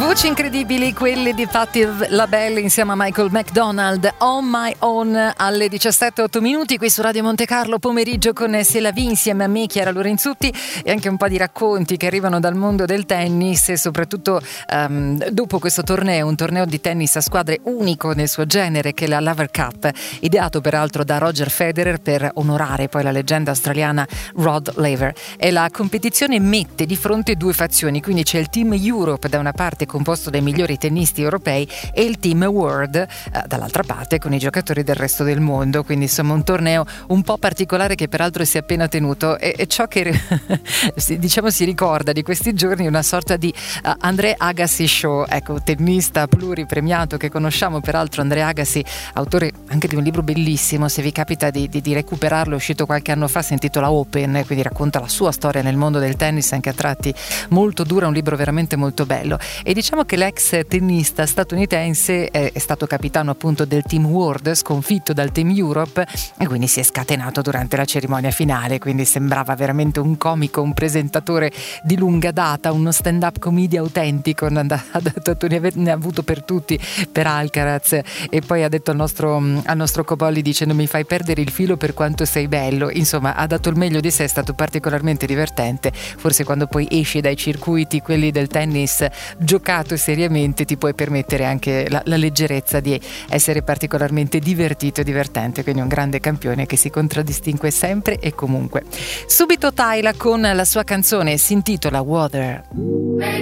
Voci incredibili, quelle di Patti LaBelle insieme a Michael McDonald, On My Own, alle 17:08 qui su Radio Monte Carlo, pomeriggio con Selavi insieme a me, Chiara Lorenzutti, e anche un po' di racconti che arrivano dal mondo del tennis e soprattutto dopo questo torneo, un torneo di tennis a squadre unico nel suo genere che è la Laver Cup, ideato peraltro da Roger Federer per onorare poi la leggenda australiana Rod Laver. E la competizione mette di fronte due fazioni, quindi c'è il Team Europe da una parte composto dai migliori tennisti europei e il Team World dall'altra parte con i giocatori del resto del mondo, quindi insomma un torneo un po' particolare che peraltro si è appena tenuto e ciò che diciamo si ricorda di questi giorni è una sorta di André Agassi show, ecco, tennista pluripremiato che conosciamo peraltro. André Agassi, autore anche di un libro bellissimo, se vi capita di recuperarlo, è uscito qualche anno fa, si intitola Open, quindi racconta la sua storia nel mondo del tennis anche a tratti molto dura, un libro veramente molto bello. E diciamo che l'ex tennista statunitense è stato capitano appunto del Team World, sconfitto dal Team Europe, e quindi si è scatenato durante la cerimonia finale, quindi sembrava veramente un comico, un presentatore di lunga data, uno stand-up comedy autentico, ne ha avuto per tutti, per Alcaraz, e poi ha detto al nostro Cobolli, dice: non mi fai perdere il filo per quanto sei bello. Insomma, ha dato il meglio di sé, è stato particolarmente divertente. Forse quando poi esci dai circuiti, quelli del tennis giocato seriamente, ti puoi permettere anche la leggerezza di essere particolarmente divertito e divertente, quindi un grande campione che si contraddistingue sempre e comunque. Subito Tyla con la sua canzone, si intitola Water.